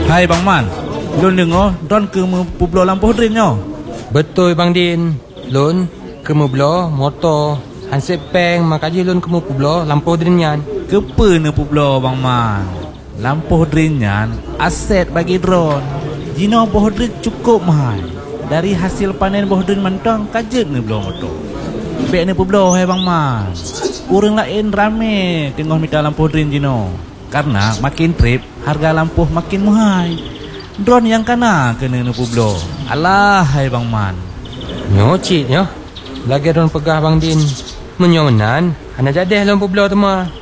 Hai Bang Man, Lun dengar Don ke Pueblo lampu drin nyo. Betul Bang Din. Lun ke Pueblo motor handset peng makaji lun ke Pueblo lampu drin yan. Kepa ne Pueblo Bang Man. Lampu drin yan aset bagi drone. Jino boh drin cukup mahal. Dari hasil panen boh drin mantang kajet ne belum motor. Bek ne Pueblo hai Bang Man. Urang lain rame tengok minta lampu drin jino. Karena makin trip harga lampu makin mahal. Drone yang kena kena ne Pueblo. Alah hai Bang Man. Nyocit nyo. Lagi drone pegah Bang Din. Menyonan, ana jadeh lun Pueblo tu mah.